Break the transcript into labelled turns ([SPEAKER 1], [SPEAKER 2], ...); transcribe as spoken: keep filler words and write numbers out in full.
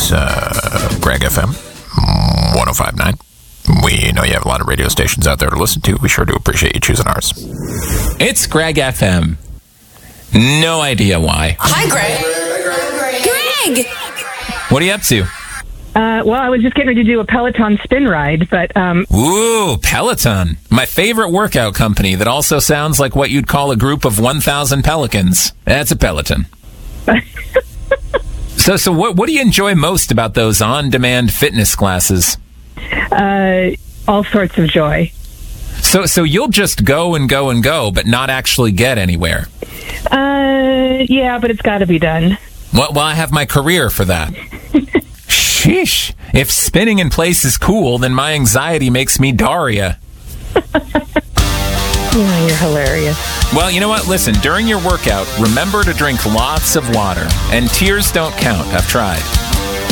[SPEAKER 1] It's uh, Greg F M one oh five point nine. We know you have a lot of radio stations out there to listen to. We sure do appreciate you choosing ours.
[SPEAKER 2] It's Greg F M. No idea why.
[SPEAKER 3] Hi, Greg. Greg!
[SPEAKER 2] What are you up to?
[SPEAKER 4] Uh, well, I was just getting ready to do a Peloton spin ride, but... Um,
[SPEAKER 2] Ooh, Peloton. My favorite workout company that also sounds like what you'd call a group of one thousand pelicans. That's a Peloton. so so what, what do you enjoy most about those on-demand fitness classes?
[SPEAKER 4] uh, all sorts of joy.
[SPEAKER 2] So so you'll just go and go and go, but not actually get anywhere?
[SPEAKER 4] Uh, yeah, but it's got to be done.
[SPEAKER 2] Well, well, I have my career for that. Sheesh. If spinning in place is cool, then my anxiety makes me Daria.
[SPEAKER 4] Yeah, you're hilarious.
[SPEAKER 2] Well, you know what? Listen, during your workout, remember to drink lots of water. And tears don't count. I've tried.